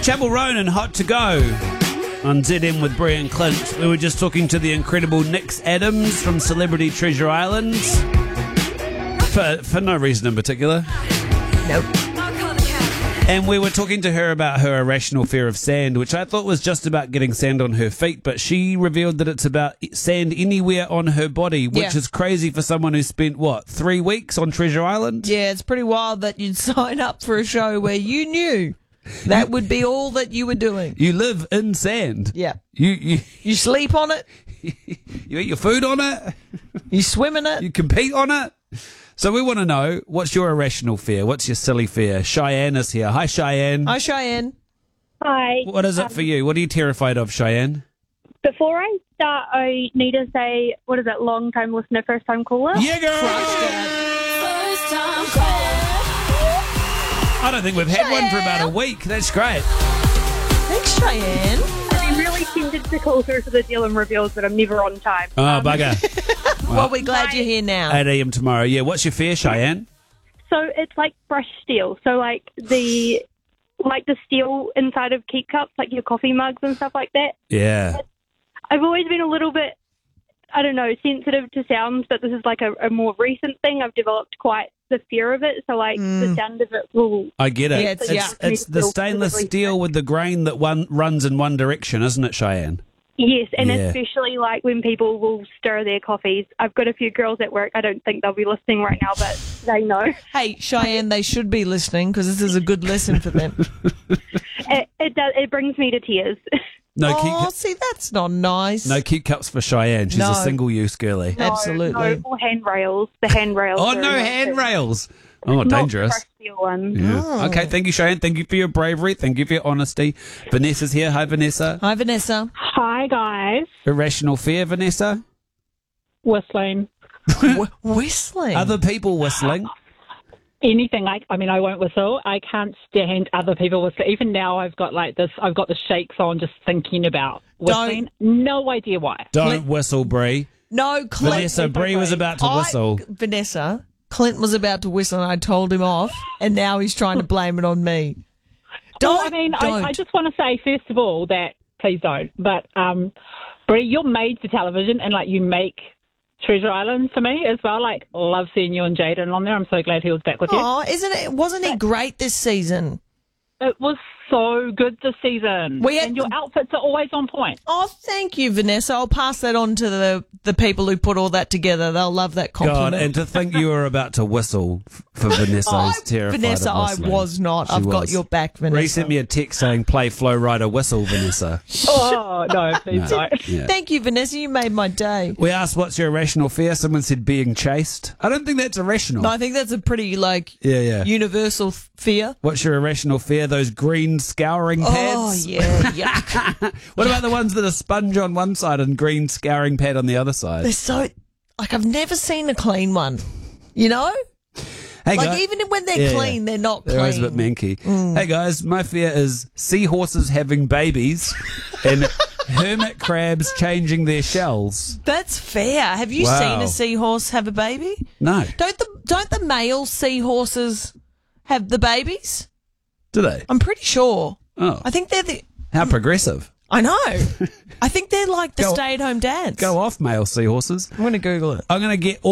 Chapel Roan and Hot to Go on ZM with Brie and Clint. We were just talking to the incredible Nix Adams from Celebrity Treasure Island. For no reason in particular. Nope. And we were talking to her about her irrational fear of sand, which I thought was just about getting sand on her feet, but she revealed that it's about sand anywhere on her body, which is crazy for someone who spent, 3 weeks on Treasure Island? Yeah, it's pretty wild that you'd sign up for a show where you knew that would be all that you were doing. You live in sand. Yeah. You sleep on it. you eat your food on it. You swim in it. You compete on it. So we want to know, what's your irrational fear? What's your silly fear? Cheyenne is here. Hi, Cheyenne. Hi, Cheyenne. Hi. What is it for you? What are you terrified of, Cheyenne? Before I start, I need to say, long time listener, first time caller? Yeah, girl! I don't think we've had one for about a week. That's great. Thanks, Cheyenne. I've been really tempted to call through for the deal and reveals, but I'm never on time. Oh, bugger. Well, we're glad you're here now. 8 a.m. tomorrow. Yeah, what's your fear, Cheyenne? So it's like brush steel. So the steel inside of keep cups, like your coffee mugs and stuff like that. Yeah. I've always been a little bit, sensitive to sounds, but this is like a more recent thing. I've developed quite the fear of it. So the sound of it will... I get it. Yeah, it's the stainless steel with the grain that runs in one direction, isn't it, Cheyenne? Yes, and Yeah. especially when people will stir their coffees. I've got a few girls at work. I don't think they'll be listening right now, but they know. Hey, Cheyenne, they should be listening because this is a good lesson for them. It does. It brings me to tears. See, that's not nice. No cute cups for Cheyenne. She's a single-use girly. Absolutely. No, or handrails. The handrails. Oh, no handrails. Oh, dangerous. Not steel ones. Yeah. Okay, thank you, Cheyenne. Thank you for your bravery. Thank you for your honesty. Vanessa's here. Hi, Vanessa. Hi, Vanessa. Hi, guys. Irrational fear, Vanessa? Whistling. Whistling. Other people whistling? Anything. I won't whistle. I can't stand other people whistling. Even now, I've got the shakes on just thinking about whistling. No idea why. Don't whistle, Brie. No, Clint. Vanessa, Brie was about to whistle. Vanessa, Clint was about to whistle and I told him off, and now he's trying to blame it on me. Don't. I just want to say, first of all, that please don't. But, Brie, you're made for television and, you make Treasure Island for me as well. Love seeing you and Jaden on there. I'm so glad he was back with you. Oh, wasn't he great this season? It was so good this season. And your outfits are always on point. Oh, thank you, Vanessa. I'll pass that on to the people who put all that together. They'll love that compliment. God, and to think you were about to whistle for Vanessa is terrified. Vanessa, of I whistling. was not. I've got your back, Vanessa. Ray sent me a text saying, play Flow Rider whistle, Vanessa. Oh, no, please don't. Yeah. Thank you, Vanessa. You made my day. We asked, what's your irrational fear? Someone said being chased. I don't think that's irrational. No, I think that's a pretty, universal fear. What's your irrational fear? Those green scouring pads? Oh, yeah. Yuck. What about the ones that are sponge on one side and green scouring pad on the other side? They're so... I've never seen a clean one. You know? Hey guys, even when they're clean, they're not clean. They're always a bit manky. Hey guys, my fear is seahorses having babies and hermit crabs changing their shells. That's fair. Have you seen a seahorse have a baby? No. Don't the male seahorses have the babies? Do they? I'm pretty sure. Oh. I think they're the... How progressive. I know. I think they're like the stay-at-home dads. Go off, male seahorses. I'm going to Google it. I'm going to get